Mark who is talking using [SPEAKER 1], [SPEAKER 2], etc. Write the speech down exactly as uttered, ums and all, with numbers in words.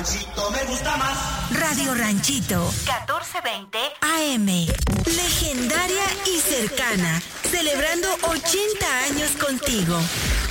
[SPEAKER 1] Ranchito me gusta más.
[SPEAKER 2] Radio Ranchito, catorce veinte A M. Legendaria y cercana, celebrando ochenta años contigo.